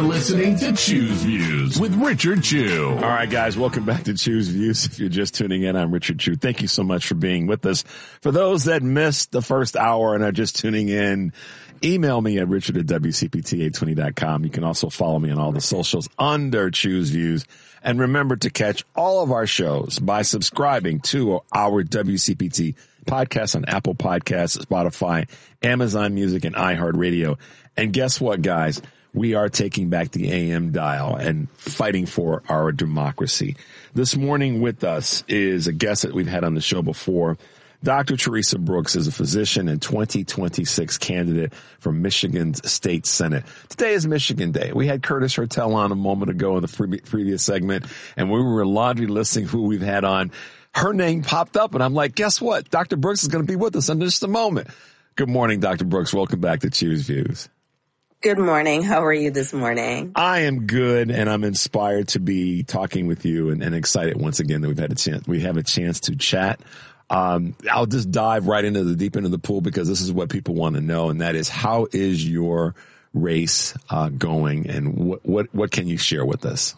listening to Choose Views with Richard Chew. All right, guys, welcome back to Choose Views. If you're just tuning in, I'm Richard Chew. Thank you so much for being with us. For those that missed the first hour and are just tuning in, email me at richard@wcpt820.com. You can also follow me on all the socials under Choose Views. And remember to catch all of our shows by subscribing to our WCPT podcast on Apple Podcasts, Spotify, Amazon Music, and iHeartRadio. And guess what, guys? We are taking back the AM dial and fighting for our democracy. This morning with us is a guest that we've had on the show before. Dr. Teresa Brooks is a physician and 2026 candidate for Michigan's State Senate. Today is Michigan Day. We had Curtis Hertel on a moment ago in the previous segment, and we were laundry listing who we've had on. Her name popped up, and I'm like, guess what? Dr. Brooks is going to be with us in just a moment. Good morning, Dr. Brooks. Welcome back to Choose Views. Good morning. How are you this morning? I am good, and I'm inspired to be talking with you and excited once again that we have a chance to chat. I'll just dive right into the deep end of the pool because this is what people want to know, and that is, how is your race going, and what can you share with us?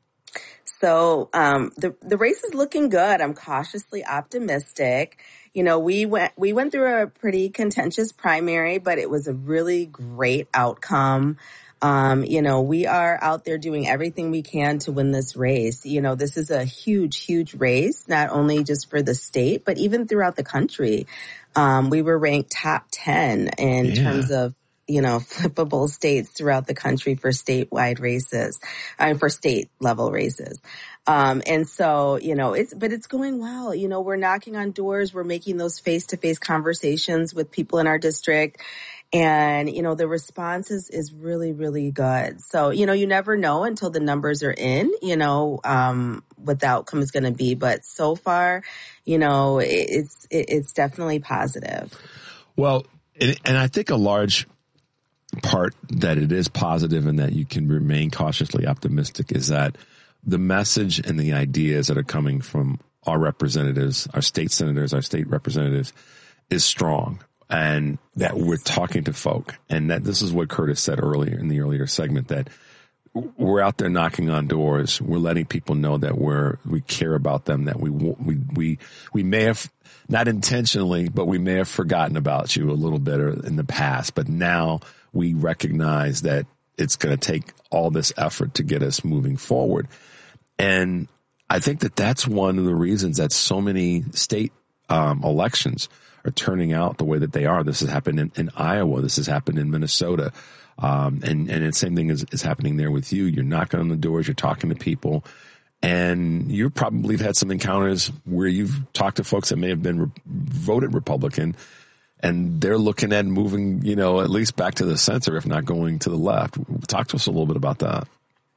So the race is looking good. I'm cautiously optimistic. You know, we went through a pretty contentious primary, but it was a really great outcome. You know, we are out there doing everything we can to win this race. You know, this is a huge, huge race, not only just for the state, but even throughout the country. We were ranked top 10 in terms of, you know, flippable states throughout the country for statewide races, for state level races. And so, you know, it's going well. You know, we're knocking on doors. We're making those face-to-face conversations with people in our district. And, you know, the response is really, really good. So, you know, you never know until the numbers are in, you know, what the outcome is going to be. But so far, you know, it's definitely positive. Well, and I think a large part that it is positive and that you can remain cautiously optimistic is that the message and the ideas that are coming from our representatives, our state senators, our state representatives is strong, and that we're talking to folk, and that this is what Curtis said earlier in the earlier segment, that we're out there knocking on doors. We're letting people know that we care about them, that we may have not intentionally, but we may have forgotten about you a little bit in the past, but now we recognize that it's going to take all this effort to get us moving forward. And I think that that's one of the reasons that so many state elections are turning out the way that they are. This has happened in Iowa. This has happened in Minnesota. And the same thing is happening there with you. You're knocking on the doors, you're talking to people, and you probably have had some encounters where you've talked to folks that may have been voted Republican, and they're looking at moving, you know, at least back to the center, if not going to the left. Talk to us a little bit about that.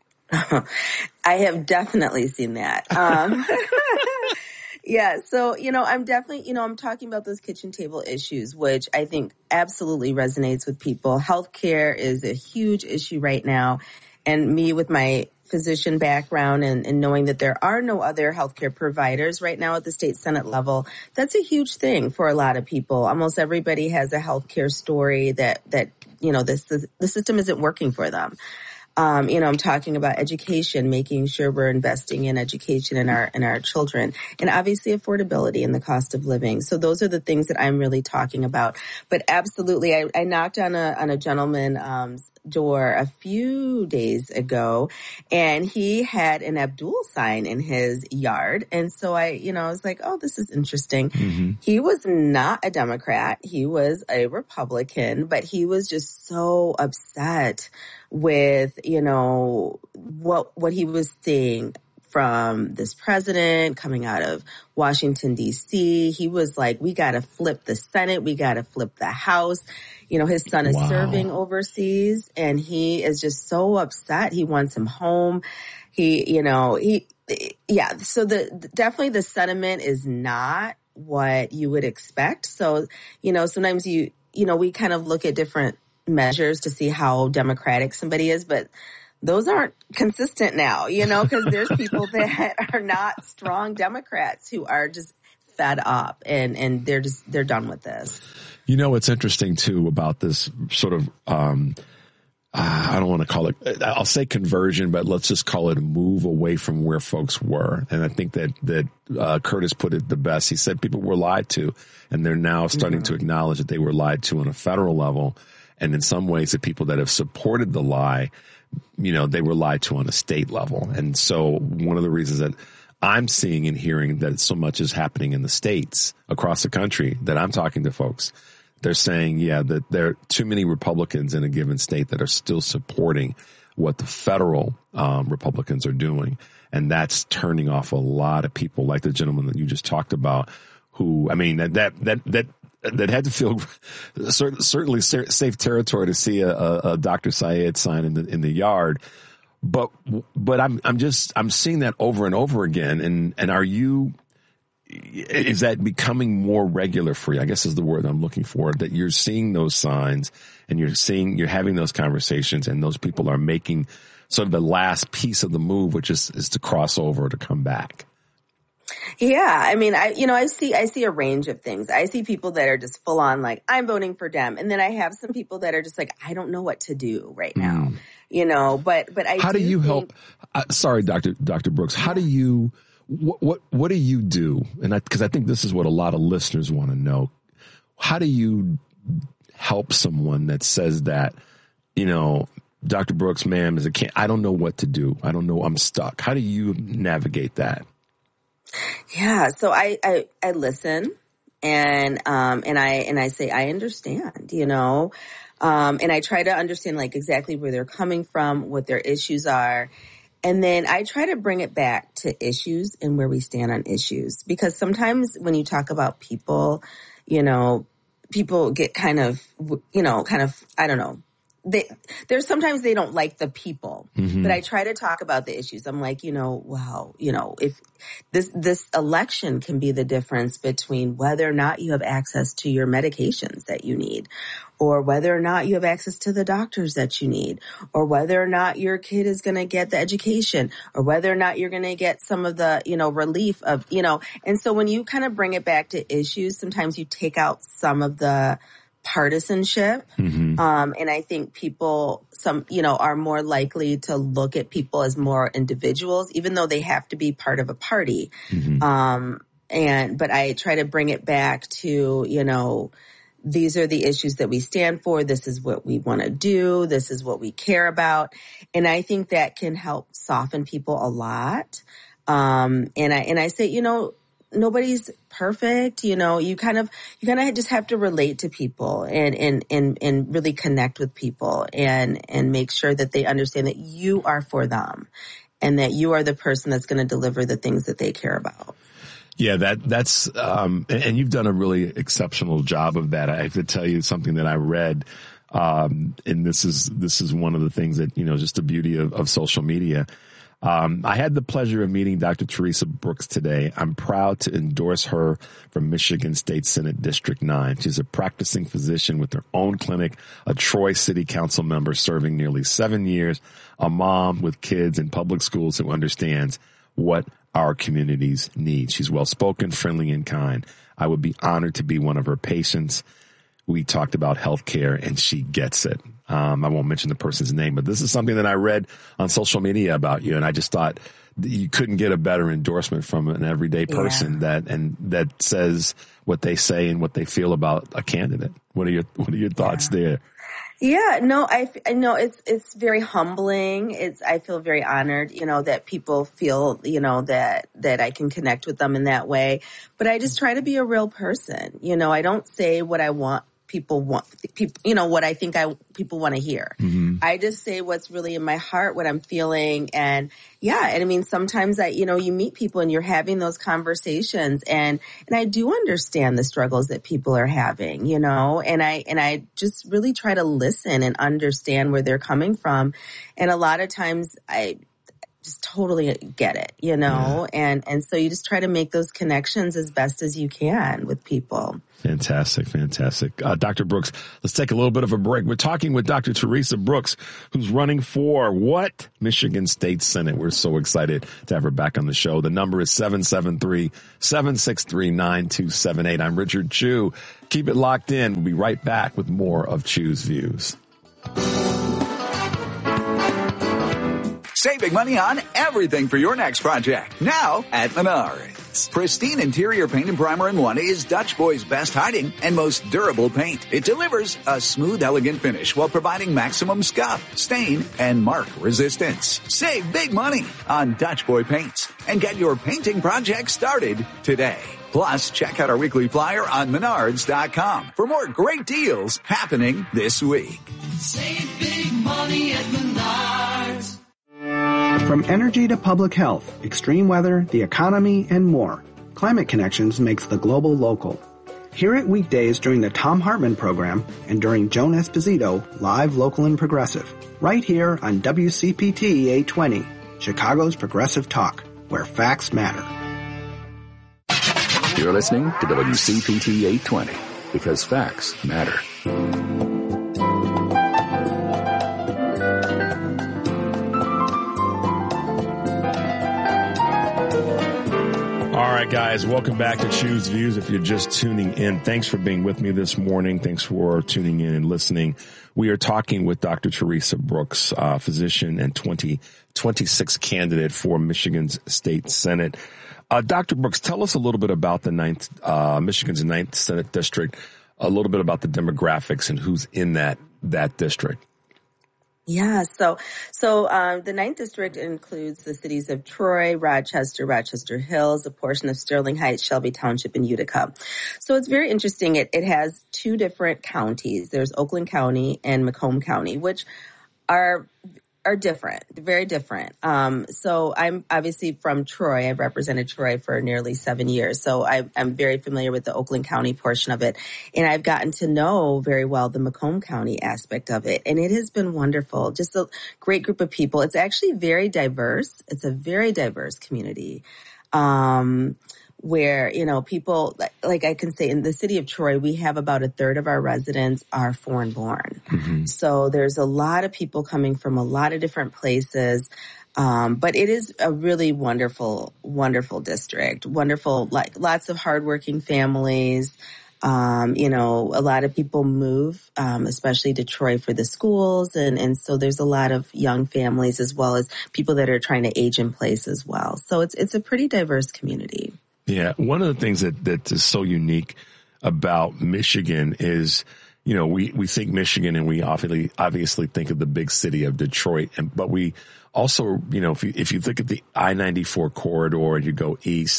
I have definitely seen that. Yeah. So, you know, I'm talking about those kitchen table issues, which I think absolutely resonates with people. Healthcare is a huge issue right now. And me, with my physician background and knowing that there are no other healthcare providers right now at the state Senate level, that's a huge thing for a lot of people. Almost everybody has a healthcare story that you know, the system isn't working for them. You know, I'm talking about education, making sure we're investing in education in our children, and obviously affordability and the cost of living. So those are the things that I'm really talking about. But absolutely, I knocked on a gentleman's door a few days ago, and he had an Abdul sign in his yard. And so I was like, oh, this is interesting. Mm-hmm. He was not a Democrat. He was a Republican, but he was just so upset with, you know, what he was seeing from this president coming out of Washington, D.C. He was like, we got to flip the Senate. We got to flip the House. You know, his son is serving overseas, and he is just so upset. He wants him home. So definitely the sentiment is not what you would expect. So, you know, sometimes we kind of look at different measures to see how democratic somebody is, but those aren't consistent now, you know, because there's people that are not strong Democrats who are just fed up and they're done with this. You know, what's interesting too about this sort of I don't want to call it, I'll say conversion, but let's just call it a move away from where folks were. And I think that Curtis put it the best. He said people were lied to, and they're now starting to acknowledge that they were lied to on a federal level. And in some ways, the people that have supported the lie, they were lied to on a state level. And so one of the reasons that I'm seeing and hearing that so much is happening in the states across the country that I'm talking to folks, they're saying, that there are too many Republicans in a given state that are still supporting what the federal Republicans are doing. And that's turning off a lot of people like the gentleman that you just talked about who, that had to feel certainly safe territory to see a Dr. Syed sign in the yard. But I'm seeing that over and over again. And is that becoming more regular for you? I guess is the word I'm looking for, that you're seeing those signs and you're having those conversations, and those people are making sort of the last piece of the move, which is to cross over, to come back. Yeah. I see a range of things. I see people that are just full on like, I'm voting for Dem. And then I have some people that are just like, I don't know what to do right now, but how do you help? Sorry, Dr. Brooks, how do you, what do you do? And because I think this is what a lot of listeners want to know. How do you help someone that says that, Dr. Brooks, ma'am, I don't know what to do. I don't know. I'm stuck. How do you navigate that? Yeah. So I listen and I say, I understand, and I try to understand like exactly where they're coming from, what their issues are. And then I try to bring it back to issues and where we stand on issues, because sometimes when you talk about people, people get kind of, I don't know. There's sometimes they don't like the people, but I try to talk about the issues. I'm like, if this election can be the difference between whether or not you have access to your medications that you need, or whether or not you have access to the doctors that you need, or whether or not your kid is going to get the education, or whether or not you're going to get some of the, relief of, and so when you kind of bring it back to issues, sometimes you take out some of the partisanship. And I think people, are more likely to look at people as more individuals, even though they have to be part of a party. But I try to bring it back to, these are the issues that we stand for. This is what we want to do. This is what we care about. And I think that can help soften people a lot. And I say, nobody's perfect. You kind of just have to relate to people and really connect with people and make sure that they understand that you are for them and that you are the person that's going to deliver the things that they care about. Yeah, that's and you've done a really exceptional job of that. I have to tell you something that I read, and this is one of the things that, just the beauty of social media. I had the pleasure of meeting Dr. Teresa Brooks today. I'm proud to endorse her from Michigan State Senate District 9. She's a practicing physician with her own clinic, a Troy City Council member serving nearly 7 years, a mom with kids in public schools who understands what our communities need. She's well-spoken, friendly, and kind. I would be honored to be one of her patients. We talked about healthcare, and she gets it. I won't mention the person's name, but this is something that I read on social media about you, and I just thought you couldn't get a better endorsement from an everyday person that says what they say and what they feel about a candidate. What are your thoughts there? Yeah, no, I know it's very humbling. I feel very honored, that people feel, that I can connect with them in that way. But I just try to be a real person. I don't say what I want people, what I think people want to hear. I just say what's really in my heart, what I'm feeling. And sometimes you meet people and you're having those conversations and I do understand the struggles that people are having, and I just really try to listen and understand where they're coming from. And a lot of times I just totally get it, and so you just try to make those connections as best as you can with people. Fantastic. Dr. Brooks, let's take a little bit of a break. We're talking with Dr. Teresa Brooks, who's running for what? Michigan State Senate. We're so excited to have her back on the show. The number is 773-763-9278. I'm Richard Chew. Keep it locked in. We'll be right back with more of Chew's Views. Save big money on everything for your next project. Now at Menards. Pristine interior paint and primer in one is Dutch Boy's best hiding and most durable paint. It delivers a smooth, elegant finish while providing maximum scuff, stain, and mark resistance. Save big money on Dutch Boy paints and get your painting project started today. Plus, check out our weekly flyer on Menards.com for more great deals happening this week. Save big money at Menards. From energy to public health, extreme weather, the economy, and more, Climate Connections makes the global local. Hear it weekdays during the Thom Hartmann program and during Joan Esposito, live, local, and progressive. Right here on WCPT 820, Chicago's Progressive Talk, where facts matter. You're listening to WCPT 820, because facts matter. All right, guys, welcome back to Choose Views. If you're just tuning in, thanks for being with me this morning. Thanks for tuning in and listening. We are talking with Dr. Teresa Brooks, physician and 2026 candidate for Michigan's State Senate. Dr. Brooks, tell us a little bit about the Michigan's 9th Senate District, a little bit about the demographics and who's in that district. Yeah, so the 9th District includes the cities of Troy, Rochester, Rochester Hills, a portion of Sterling Heights, Shelby Township, and Utica. So it's very interesting. It has two different counties. There's Oakland County and Macomb County, which are different, very different. So I'm obviously from Troy. I've represented Troy for nearly 7 years. So I'm very familiar with the Oakland County portion of it. And I've gotten to know very well the Macomb County aspect of it. And it has been wonderful. Just a great group of people. It's actually very diverse. It's a very diverse community. Where, people, like I can say in the city of Troy, we have about a third of our residents are foreign born. Mm-hmm. So there's a lot of people coming from a lot of different places. But it is a really wonderful, wonderful district. Wonderful, like lots of hardworking families. A lot of people move, especially to Troy for the schools. And so there's a lot of young families as well as people that are trying to age in place as well. So it's a pretty diverse community. Yeah. One of the things that is so unique about Michigan is, we think Michigan and we obviously think of the big city of Detroit. But we also, if you look at the I-94 corridor and you go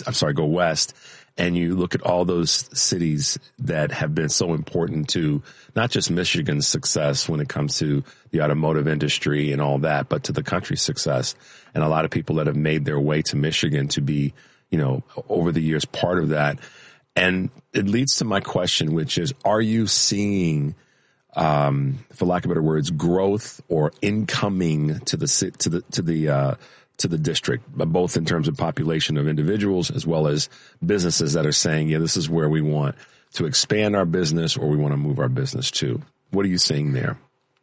west and you look at all those cities that have been so important to not just Michigan's success when it comes to the automotive industry and all that, but to the country's success. And a lot of people that have made their way to Michigan to be, over the years, part of that. And it leads to my question, which is, are you seeing, for lack of better words, growth or incoming to the district, both in terms of population of individuals as well as businesses that are saying, yeah, this is where we want to expand our business or we want to move our business to? What are you seeing there?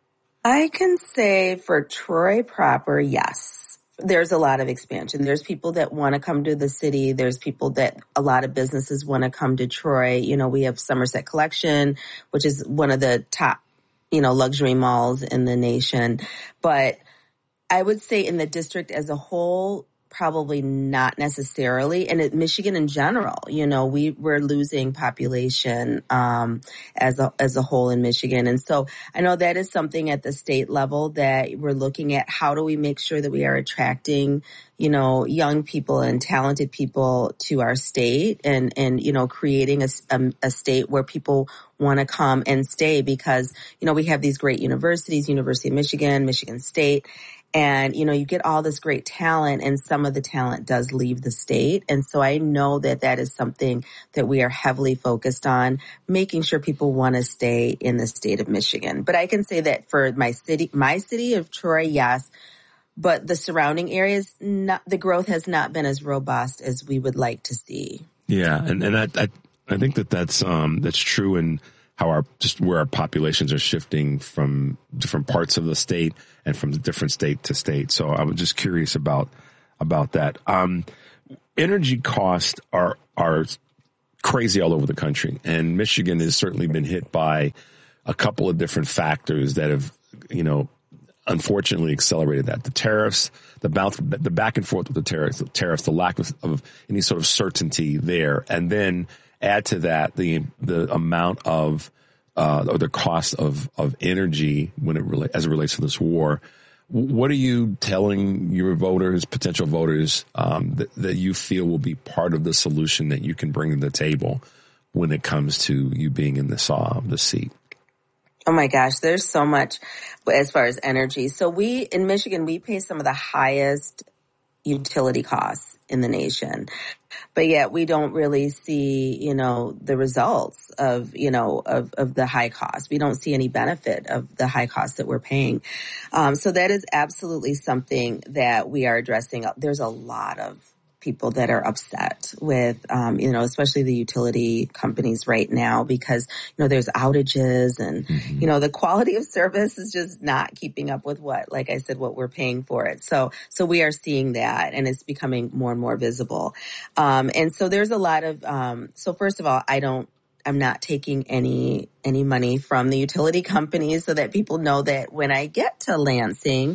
I can say for Troy proper, yes. There's a lot of expansion. There's people that want to come to the city. There's people that a lot of businesses want to come to Troy. We have Somerset Collection, which is one of the top, luxury malls in the nation. But I would say in the district as a whole, probably not necessarily. And Michigan in general, we're losing population as a whole in Michigan. And so I know that is something at the state level that we're looking at. How do we make sure that we are attracting, young people and talented people to our state and creating a state where people want to come and stay because, we have these great universities, University of Michigan, Michigan State. And, you get all this great talent and some of the talent does leave the state. And so I know that is something that we are heavily focused on, making sure people want to stay in the state of Michigan. But I can say that for my city of Troy, yes, but the surrounding areas, the growth has not been as robust as we would like to see. Yeah. And I think that's true in how where our populations are shifting from different parts of the state and from different state to state. So I was just curious about that. Energy costs are crazy all over the country, and Michigan has certainly been hit by a couple of different factors that have, unfortunately accelerated that. The tariffs, the back and forth with the tariffs, the lack of any sort of certainty there, and then add to that the amount of or the cost of energy as it relates to this war. What are you telling your voters, potential voters, that you feel will be part of the solution that you can bring to the table when it comes to you being in the seat? Oh my gosh, there's so much as far as energy. So in Michigan, we pay some of the highest utility costs in the nation, but yet we don't really see, the results of the high cost. We don't see any benefit of the high cost that we're paying. So that is absolutely something that we are addressing. There's a lot of people that are upset with, especially the utility companies right now because, there's outages and, the quality of service is just not keeping up with what we're paying for it. So we are seeing that and it's becoming more and more visible. And so there's a lot of, so first of all, I'm not taking any money from the utility companies so that people know that when I get to Lansing,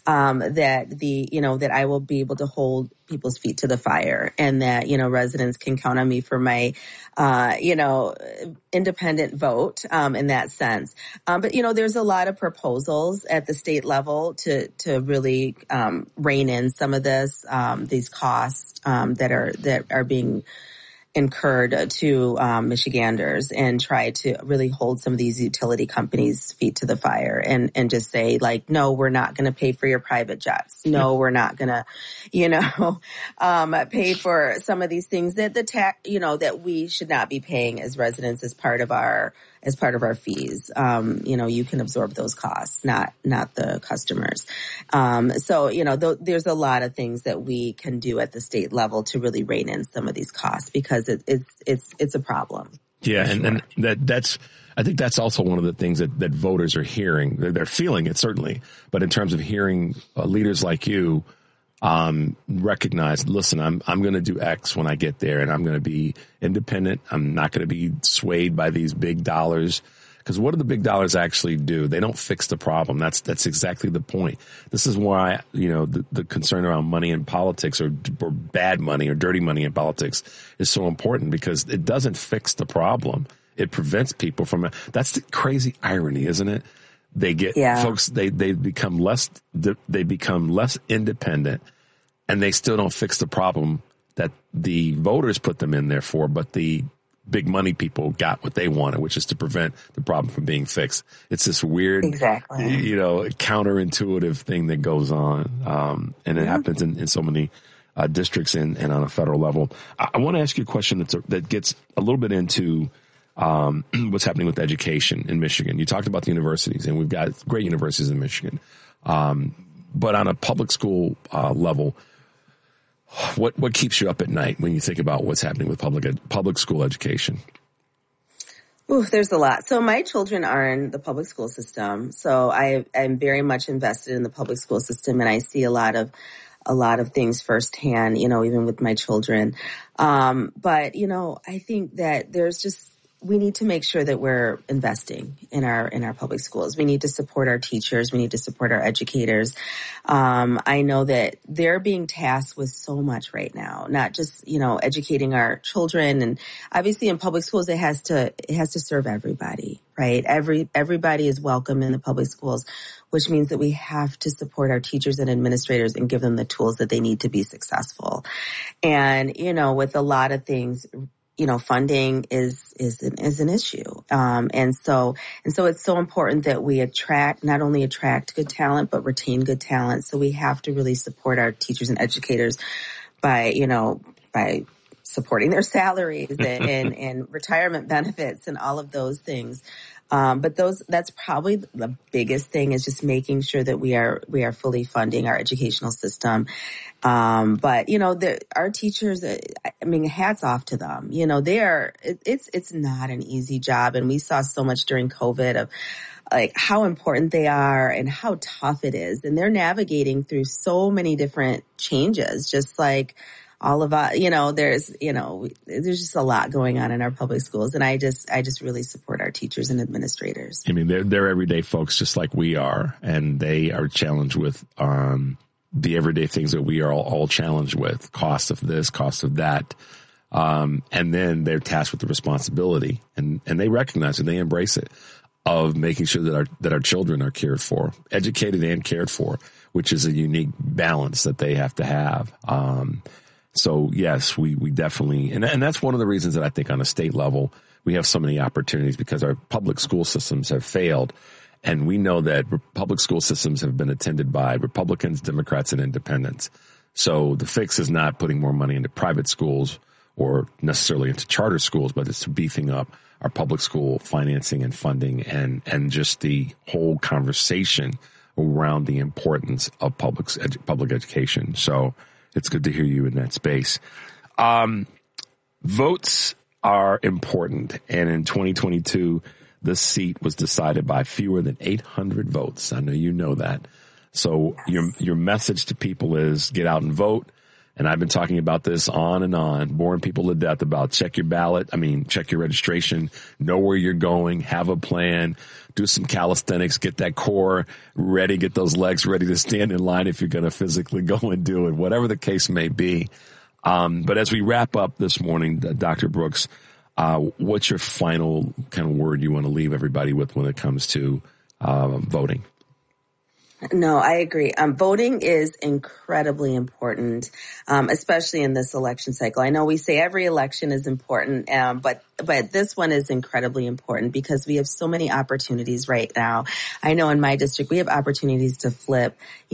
that I will be able to hold people's feet to the fire and that, residents can count on me for my, independent vote, in that sense. But, there's a lot of proposals at the state level to really, rein in some of this, these costs, that are being incurred to Michiganders and try to really hold some of these utility companies' feet to the fire and just say no, we're not going to pay for your private jets. No, we're not going to, pay for some of these things that that we should not be paying as residents as part of our fees. You can absorb those costs, not the customers. There's a lot of things that we can do at the state level to really rein in some of these costs because it's a problem. Yeah. And I think that's also one of the things that voters are hearing. They're feeling it certainly, but in terms of hearing leaders like you, recognize, listen, I'm going to do X when I get there and I'm going to be independent. I'm not going to be swayed by these big dollars. Because what do the big dollars actually do? They don't fix the problem. That's exactly the point. This is why, the concern around money in politics or bad money or dirty money in politics is so important because it doesn't fix the problem. It prevents people from that's the crazy irony, isn't it? They get folks, they become less independent and they still don't fix the problem that the voters put them in there for, but the big money people got what they wanted, which is to prevent the problem from being fixed. It's this weird, counterintuitive thing that goes on. And it happens in so many districts and on a federal level. I want to ask you a question that gets a little bit into what's happening with education in Michigan. You talked about the universities, and we've got great universities in Michigan. But on a public school level, what keeps you up at night when you think about what's happening with public school education? Ooh, there's a lot. So my children are in the public school system. So I'm very much invested in the public school system, and I see a lot of things firsthand, even with my children. But I think that we need to make sure that we're investing in our public schools. We need to support our teachers. We need to support our educators. I know that they're being tasked with so much right now, not just, educating our children. And obviously in public schools, it has to serve everybody, right? Everybody is welcome in the public schools, which means that we have to support our teachers and administrators and give them the tools that they need to be successful. And, with a lot of things, funding is an issue. And so it's so important that we not only attract good talent, but retain good talent. So we have to really support our teachers and educators by supporting their salaries and retirement benefits and all of those things. But that's probably the biggest thing is just making sure that we are fully funding our educational system. But our teachers, hats off to them. It's not an easy job. And we saw so much during COVID of how important they are and how tough it is. And they're navigating through so many different changes, just like all of there's just a lot going on in our public schools. And I just really support our teachers and administrators. I mean, they're everyday folks just like we are, and they are challenged with the everyday things that we are all challenged with, cost of this, cost of that. And then they're tasked with the responsibility, and they recognize it, they embrace it, of making sure that our children are cared for, educated and cared for, which is a unique balance that they have to have. So yes, we definitely, and that's one of the reasons that I think on a state level, we have so many opportunities, because our public school systems have failed. And we know that public school systems have been attended by Republicans, Democrats, and independents. So the fix is not putting more money into private schools or necessarily into charter schools, but it's beefing up our public school financing and funding, and just the whole conversation around the importance of public education. So it's good to hear you in that space. Votes are important. And in 2022, this seat was decided by fewer than 800 votes. I know you know that. So your message to people is get out and vote. And I've been talking about this on and on, boring people to death about check your ballot. Check your registration, know where you're going, have a plan, do some calisthenics, get that core ready, get those legs ready to stand in line if you're going to physically go and do it, whatever the case may be. But as we wrap up this morning, Dr. Brooks, what's your final kind of word you want to leave everybody with when it comes to voting? No, I agree. Voting is incredibly important, especially in this election cycle. I know we say every election is important, but this one is incredibly important because we have so many opportunities right now. I know in my district, we have opportunities to flip,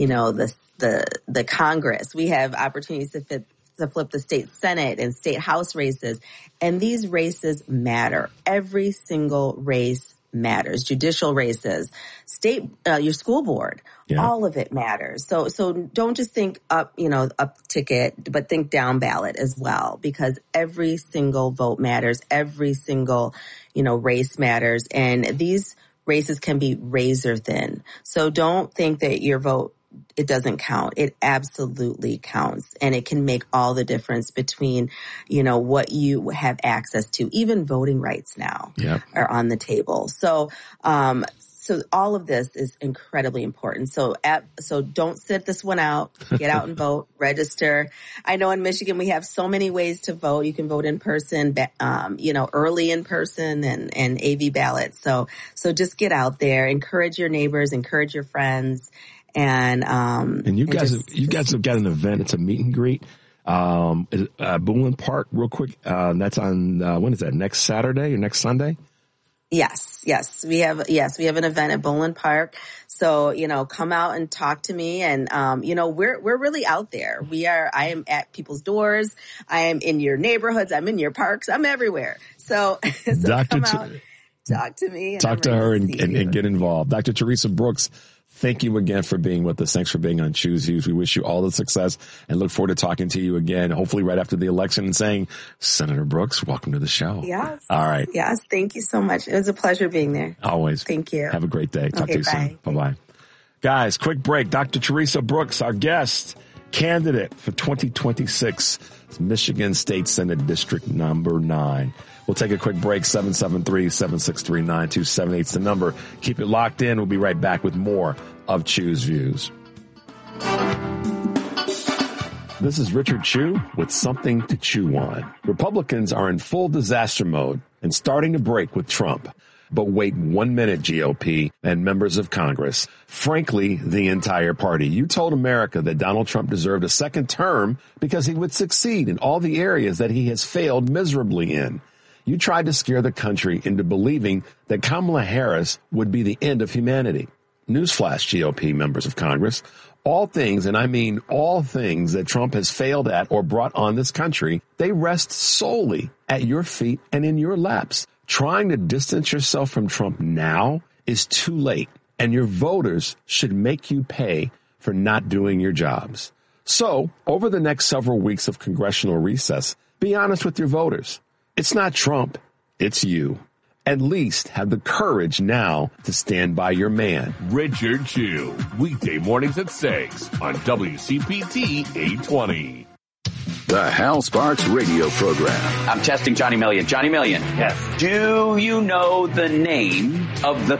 the Congress. We have opportunities to flip the state Senate and state House races. And these races matter. Every single race matters. Judicial races, state, your school board, all of it matters. So don't just think up ticket, but think down ballot as well, because every single vote matters. Every single, race matters. And these races can be razor thin. So don't think that your vote, it doesn't count. It absolutely counts. And it can make all the difference between, what you have access to. Even voting rights now are on the table. So all of this is incredibly important. So don't sit this one out. Get out and vote, register. I know in Michigan we have so many ways to vote. You can vote in person, early in person and AV ballots. So just get out there, encourage your neighbors, encourage your friends. And you guys have got an event. It's a meet and greet. Boolin Park, real quick. That's on, when is that? Next Saturday or next Sunday? Yes. We have an event at Boolin Park. So, come out and talk to me. And, we're really out there. I am at people's doors. I am in your neighborhoods. I'm in your parks. I'm everywhere. So come out, talk to me. Talk to her and get involved. Dr. Teresa Brooks, thank you again for being with us. Thanks for being on Choose Views. We wish you all the success and look forward to talking to you again, hopefully right after the election, and saying, Senator Brooks, welcome to the show. Yes. All right. Yes. Thank you so much. It was a pleasure being there. Always. Thank you. Have a great day. Talk to you bye. soon. Bye-bye. Guys, quick break. Dr. Teresa Brooks, our guest, candidate for 2026 Michigan State Senate District number 9. We'll take a quick break. 773-763-9278 is the number. Keep it locked in. We'll be right back with more of Choose Views. This is Richard Chew with something to chew on. Republicans are in full disaster mode and starting to break with Trump. But wait 1 minute, GOP and members of Congress. Frankly, the entire party. You told America that Donald Trump deserved a second term because he would succeed in all the areas that he has failed miserably in. You tried to scare the country into believing that Kamala Harris would be the end of humanity. Newsflash, GOP members of Congress. All things, and I mean all things that Trump has failed at or brought on this country, they rest solely at your feet and in your laps. Trying to distance yourself from Trump now is too late, and your voters should make you pay for not doing your jobs. So, over the next several weeks of congressional recess, be honest with your voters. It's not Trump, it's you. At least have the courage now to stand by your man. Richard Chew, weekday mornings at 6 on WCPT 820. The Hal Sparks radio program. I'm testing Johnny Million. Johnny Million. Yes. Do you know the name of the